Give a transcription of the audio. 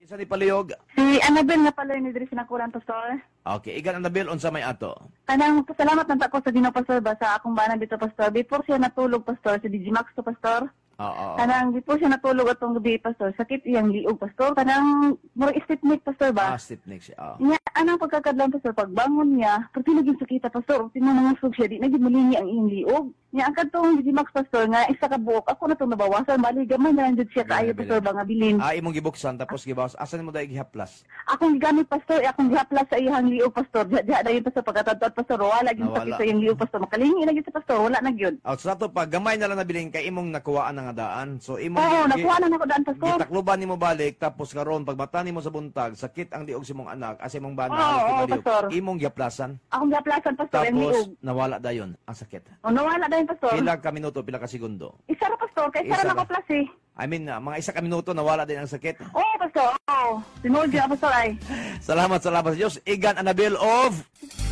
Isa ni palihog. Si Annabel nga pala ni diri sinakuran, Pastor. Okay, igan Annabel unsa may ato? Kanang pasalamat man ta ko sa Ginoo, Pastor, ba sa akong bana dito, Pastor. Before siya natulog, Pastor, si DJ Max to, Pastor. Oo. Kanang before siya natulog atong gabi, Pastor, sakit iyang liog, Pastor. Kanang murag stipnik, Pastor, ba? Step next. Nya anang pagkakadlan, Pastor, pagbangon niya, pag naging sakita, Pastor, tinanangusog siya, di naging mulingi ang iyang liog. Nya ang kadtong DJ Max, Pastor, nga isa ka buok, ako na itong nabawasan, bali gamay na lang jud siya kaayo, Pastor, ba nga bilin. Imong gibuksan tapos gibawas. Asan mo dahil gihaplas? Akong gigamit, Pastor, akong gihaplas sa iyang liog, Pastor. Diya dayon, Pastor, pagkatadtad, Pastor, wala gyud Nawala. sakit sa iyang liog, Pastor. Makalingi na gyud sa Pastor, wala na gyud. Sa ato pag gamay na lang nabiling kay imong nakuwaan nga daan. So imong Oo, nakuha na nako daan, Pastor. gitakluban nimo balik tapos karon pagbata nimo sa buntag sakit ang liog sa imong anak as imong bana Oo, halos oo, liog. Pastor. Imong gihaplasan Akong gihaplasan, Pastor, iyang liog. tapos nawala dayon ang sakit. O, nawala dayon, Pastor. Pila ka minuto, pila ka segundo. Isa ra, Pastor, kay isa Isa ra ra. nako plus eh. I mean, mga isa ka minuto nawala din ang sakit. Oo, Pastor, oo. Tinuod gyud, Pastor, ay. Salamat sa Diyos. Igan Annabel of